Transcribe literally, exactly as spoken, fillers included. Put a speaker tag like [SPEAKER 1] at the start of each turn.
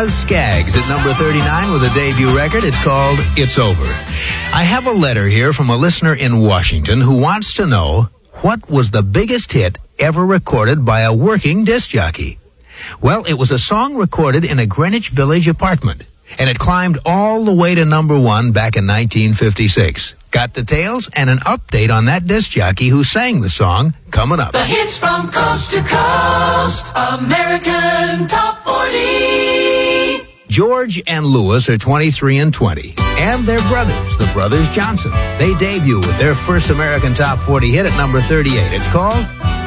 [SPEAKER 1] Oz Skaggs at number thirty-nine with a debut record. It's called It's Over. I have a letter here from a listener in Washington who wants to know what was the biggest hit ever recorded by a working disc jockey. Well, it was a song recorded in a Greenwich Village apartment, and it climbed all the way to number one back in nineteen fifty-six. Got details and an update on that disc jockey who sang the song coming up.
[SPEAKER 2] The hits from coast to coast, American Top forty.
[SPEAKER 1] George and Louis are twenty-three and twenty, and they're brothers, the Brothers Johnson. They debut with their first American Top forty hit at number thirty-eight. It's called